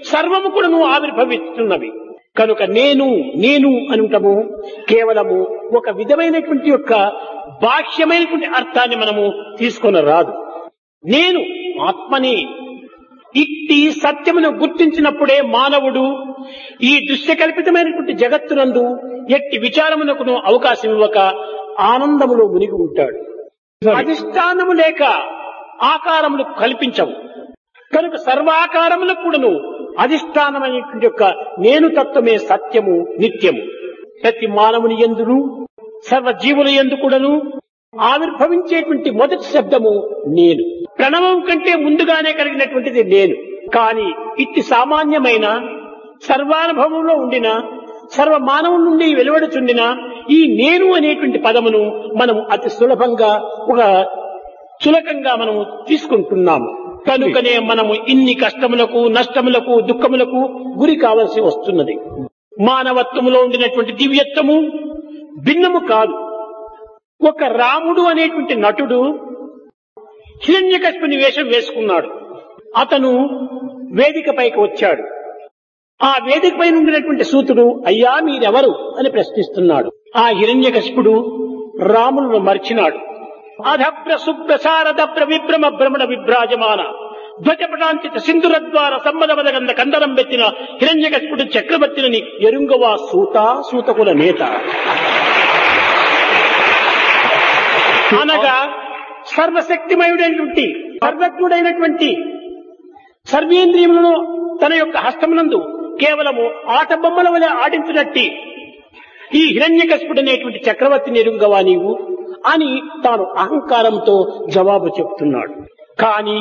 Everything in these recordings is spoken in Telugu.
సర్వము కూడాను ఆవిర్భవిస్తున్నవి. కనుక నేను అనుటము కేవలము ఒక విధమైనటువంటి యొక్క బాహ్యమైనటువంటి అర్థాన్ని మనము తీసుకొని రాదు. నేను ఆత్మని ఇట్టి సత్యమును గుర్తించినప్పుడే మానవుడు ఈ దృశ్యకల్పితమైనటువంటి జగత్తునందు ఎట్టి విచారమునకును అవకాశం ఇవ్వక ఆనందములో మునిగి ఉంటాడు. అధిష్టానము లేక ఆకారములు కల్పించవు. కనుక సర్వాకారములకు కూడాను అధిష్టానమైనటువంటి యొక్క నేను తత్వమే సత్యము, నిత్యము. ప్రతి మానవుని యందును సర్వజీవుల యందు కూడాను ఆవిర్భవించేటువంటి మొదటి శబ్దము నేను. ప్రణవం కంటే ముందుగానే కలిగినటువంటిది నేను. కానీ ఇట్టి సామాన్యమైన సర్వానుభవంలో ఉండిన సర్వ మానవుల నుండి వెలువడుచుండిన ఈ నేను అనేటువంటి పదమును మనం అతి సులభంగా ఒక చులకంగా మనము తీసుకుంటున్నాము. కనుకనే మనము ఇన్ని కష్టములకు, నష్టములకు, దుఃఖములకు గురి కావలసి వస్తున్నది. మానవత్వములో ఉండినటువంటి దివ్యత్వము భిన్నము కాదు. ఒక రాముడు అనేటువంటి నటుడు హిరణ్యకశిపుని వేషం వేసుకున్నాడు. అతను వేదిక పైకి వచ్చాడు. ఆ వేదిక పైన ఉండినటువంటి సూతుడు, అయ్యా మీరెవరు అని ప్రశ్నిస్తున్నాడు. ఆ హిరణ్యకశిపుడు రాములను మర్చినాడు. అధభ్ర శుభ్ర శారద విభ్రమ భ్రమణ విభ్రాజమాన ధ్వజపటాంచిత సింధురద్వార సమ్మదమదగంధ కందరం పెట్టిన హిరణ్యకశిపుడు చక్రవర్తిని ఎరుంగవా సూతకుల నేత అనగా సర్వశక్తిమయుడైనటువంటి సర్వజ్ఞుడైనటువంటి సర్వేంద్రియములను తన యొక్క హస్తమునందు కేవలము ఆట బొమ్మల వలె ఆడించినట్టి ఈ హిరణ్యకశిపుడు అనేటువంటి చక్రవర్తిని ఎరుంగవా నీవు అని తాను అహంకారంతో జవాబు చెప్తున్నాడు. కాని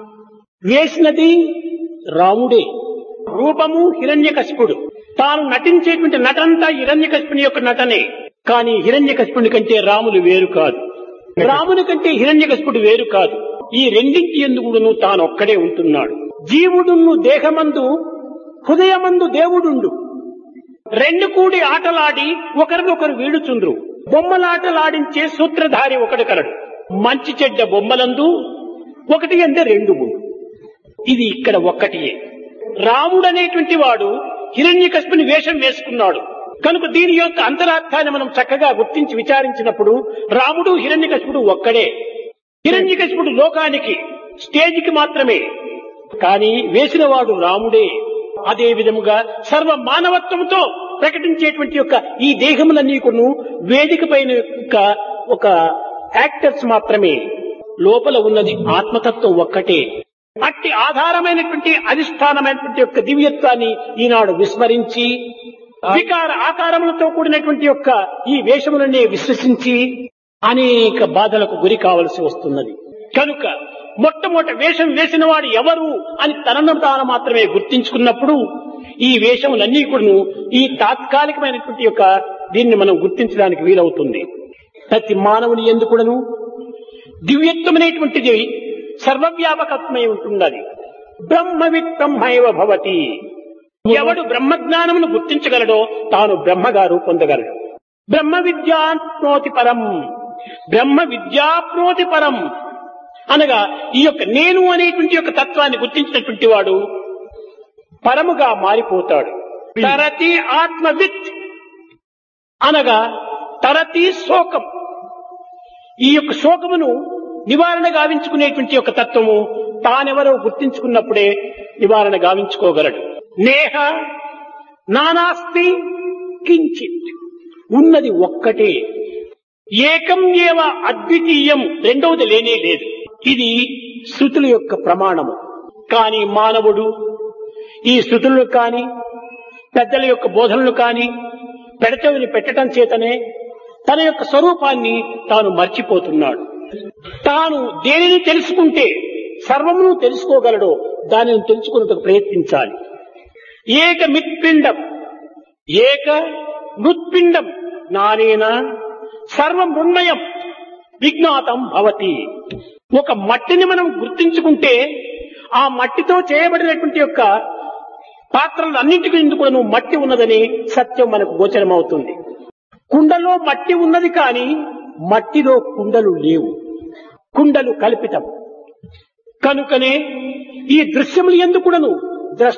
వేసినది రాముడే. రూపము హిరణ్యకశిపుడు. తాను నటించేటువంటి నటంతా హిరణ్యకశిపుని యొక్క నటనే. కానీ హిరణ్యకశిపుని కంటే రాములు వేరు కాదు. రాముని కంటే హిరణ్యకశిపుడు వేరు కాదు. ఈ రెండింటి ఎందుకును తాను ఒక్కడే ఉంటున్నాడు. జీవుడును దేహమందు, హృదయమందు దేవుడుండు. రెండు కూడి ఆటలాడి ఒకరినొకరు వీడుచుండ్రు. బొమ్మలాటలాడించే సూత్రధారి ఒకడు కలడు. మంచి చెడ్డ బొమ్మలందు ఒకటి అంటే రెండు ఉండు. ఇది ఇక్కడ ఒక్కటియే. రాముడు అనేటువంటి వాడు హిరణ్యకశిపుని వేషం వేసుకున్నాడు. కనుక దీని యొక్క అంతరార్థాన్ని మనం చక్కగా గుర్తించి విచారించినప్పుడు రాముడు హిరణ్యకశిపుడు ఒక్కడే. హిరణ్యకశిపుడు లోకానికి స్టేజికి మాత్రమే, కానీ వేసినవాడు రాముడే. అదే విధముగా సర్వ మానవత్వంతో ప్రకటించేటువంటి యొక్క ఈ దేహములన్నీ కూడా వేదిక పైన ఒక యాక్టర్స్ మాత్రమే. లోపల ఉన్నది ఆత్మతత్వం ఒక్కటే. అట్టి ఆధారమైనటువంటి అధిష్టానమైనటువంటి యొక్క దివ్యత్వాన్ని ఈనాడు విస్మరించి వికార ఆకారములతో కూడినటువంటి యొక్క ఈ వేషములనే విశ్వసించి అనేక బాధలకు గురి కావలసి వస్తున్నది. కనుక మొట్టమొదటి వేషం వేసిన వాడు ఎవరు అని తనను తాను మాత్రమే గుర్తించుకున్నప్పుడు ఈ వేషములన్నీ కూడా ఈ తాత్కాలికమైనటువంటి యొక్క దీన్ని మనం గుర్తించడానికి వీలవుతుంది. ప్రతి మానవుని యందు కూడాను దివ్యత్వమైనటువంటిది సర్వవ్యాపకత్వమై ఉంటున్నది. బ్రహ్మవిత్ బ్రహ్మైవ భవతి. ఎవడు బ్రహ్మజ్ఞానమును గుర్తించగలడో తాను బ్రహ్మగా రూపొందగలడు. బ్రహ్మ విద్యాప్నోతి పరం, బ్రహ్మ విద్యాప్నోతి పరం అనగా ఈ యొక్క నేను అనేటువంటి యొక్క తత్వాన్ని గుర్తించినటువంటి వాడు పరముగా మారిపోతాడు. తరతి ఆత్మవిత్ అనగా తరతి శోకం. ఈ యొక్క శోకమును నివారణ గావించుకునేటువంటి యొక్క తత్వము తానెవరో గుర్తించుకున్నప్పుడే నివారణ గావించుకోగలడు. నేహ నానాస్తి కించిత్, ఉన్నది ఒక్కటే. ఏకం ఏవ అద్వితీయం, రెండవది లేనే లేదు. ఇది శృతుల యొక్క ప్రమాణము. కానీ మానవుడు ఈ శృతులను కాని పెద్దల యొక్క బోధనలు కాని పెడచెవిని పెట్టడం చేతనే తన యొక్క స్వరూపాన్ని తాను మర్చిపోతున్నాడు. తాను దేనిని తెలుసుకుంటే సర్వమును తెలుసుకోగలడో దానిని తెలుసుకున్నట్టుకు ప్రయత్నించాలి. ఏక మిత్పిండం, ఏక మృత్పిండం జ్ఞానేన సర్వమృణ్మయం విజ్ఞాతం భవతి. ఒక మట్టిని మనం గుర్తించుకుంటే ఆ మట్టితో చేయబడినటువంటి యొక్క పాత్రలు అన్నింటికి ఎందుకు మట్టి ఉన్నదని సత్యం మనకు గోచరమవుతుంది. కుండలో మట్టి ఉన్నది కానీ మట్టిలో కుండలు లేవు. కుండలు కల్పితం. కనుకనే ఈ దృశ్యములు ఎందుకును